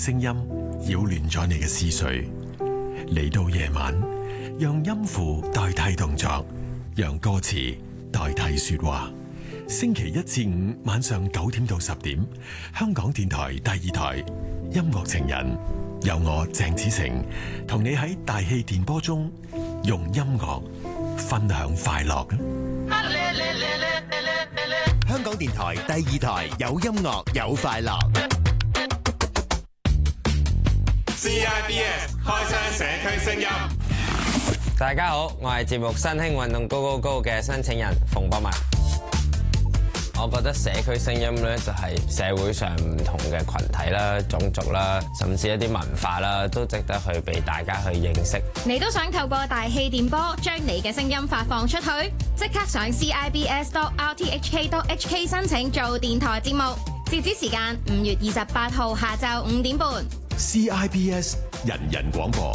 聲音擾亂咗你嘅思緒。嚟到夜晚，讓音符代替動作，讓歌詞代替說話。星期一至五晚上9點到10點，香港電台第2台音樂情人，有我鄭子誠同你喺大氣電波中用音樂分享快樂。 香港電台第2台有音樂有快樂。 CIBS 開箱社區聲音。 大家好，我係節目新興運動高高高嘅申請人馮博文。我覺得社區聲音咧就係社會上唔同嘅群體啦、種族啦，甚至一啲文化啦，都值得去俾大家去認識。 你都想透過大氣電波將你嘅聲音發放出去？即刻上 CIBS.RTHK.HK 申請做電台節目，截止時間5月28號下晝5點半。 CIBS 人人廣播。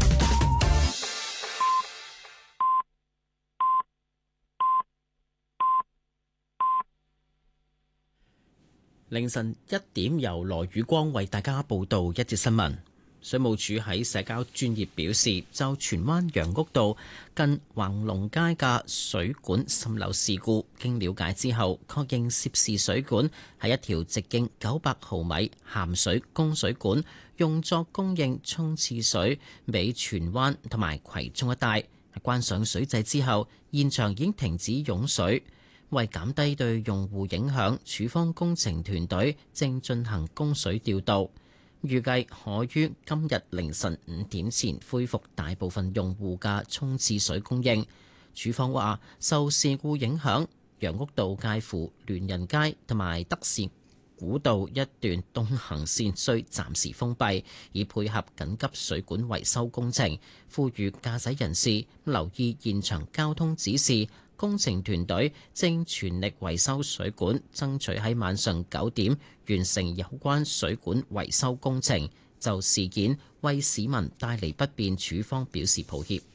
凌晨1點，由羅宇光為大家報道一節新聞。水務署喺社交專頁表示，就荃灣楊屋道近橫龍街嘅水管滲漏事故，經了解之後，確認涉事水管係一條直徑900毫米鹹水供水管，用作供應沖廁水俾荃灣同埋葵涌一帶。關上水掣之後，現場已經停止湧水。為減低對用戶影響，署方工程團隊正進行供水調度，預計可於今日凌晨5點前恢復大部分用戶嘅沖廁水供應。署方話，受事故影響，楊屋道介乎聯仁街同埋德士古道一段東行線需暫時封閉，以配合緊急水管維修工程。呼籲駕駛人士留意現場交通指示。工程團隊正全力維修水管，爭取喺晚上9點完成有關水管維修工程。就事件為市民帶嚟不便，署方表示抱歉。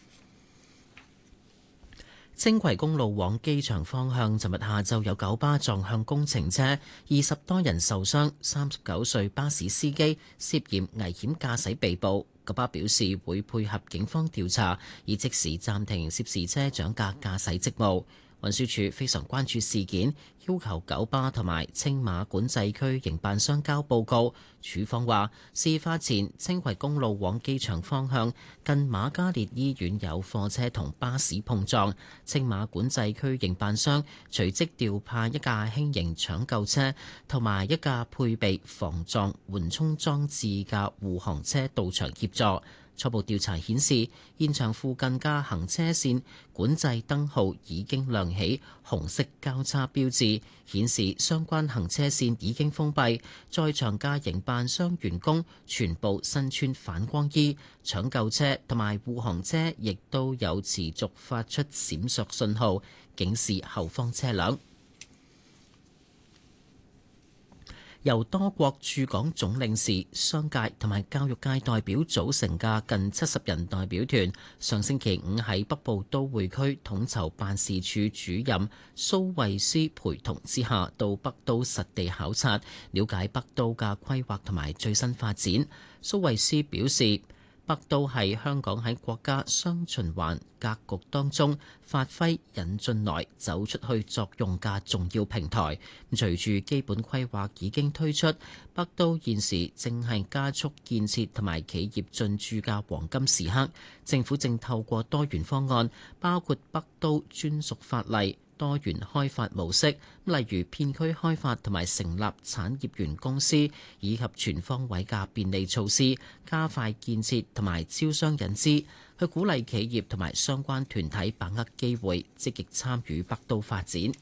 青葵公路往機場方向，尋日下晝有9巴撞向工程車，20多人受傷。39歲巴士司機涉嫌危險駕駛被捕。九巴表示會配合警方調查，以即時暫停涉事車長嘅駕駛職務。運輸署非常關注事件，要求九巴同埋青馬管制區營辦商交報告。署方話，事發前青葵公路往機場方向近瑪嘉烈醫院有貨車同巴士碰撞，青馬管制區營辦商隨即調派一架輕型搶救車同埋一架配備防撞緩衝裝置嘅護航車到場協助。初步調查顯示，現場附近嘅行車線管制燈號已經亮起紅色交叉標誌，顯示相關行車線已經封閉。在場嘅營辦商員工全部身穿反光衣，搶救車同埋護航車亦都有持續發出閃爍信號，警示後方車輛。由多國駐港總領事、商界同埋教育界代表組成嘅近70人代表團，上星期五喺北部都會區統籌辦事處主任蘇慧斯陪同之下，到北都實地考察，了解北都嘅規劃同埋最新發展。蘇慧斯表示，北都係香港喺國家雙循環格局當中發揮引進來走出去作用嘅重要平台。隨住基本規劃已經推出，北都現時正係加速建設同埋企業進駐嘅黃金時刻。政府正透過多元方案，包括北都專屬法例、多元開發模式，例如片區開發同埋成立產業園公司，以及全方位嘅便利措施，加快建設同埋招商引資，去鼓勵企業同埋相關團體把握機會，積極參與北都發展。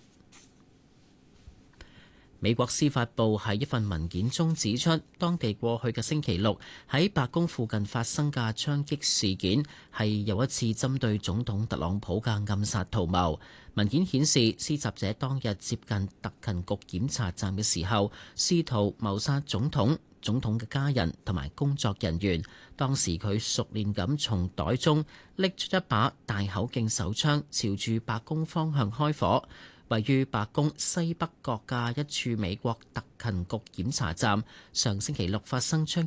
美國司法部喺一份文件中指出，當地過去嘅星期六喺白宮附近發生嘅槍擊事件係又一次針對總統特朗普嘅暗殺圖謀。文件顯示，施襲者當日接近特勤局檢查站嘅時候，試圖謀殺總統嘅家人同埋工作人員。當時佢熟練咁從袋中拎出一把大口徑手槍，朝住白宮方向開火。位於白宮西北角嘅一處美國特勤局檢查站，上星期六發生槍擊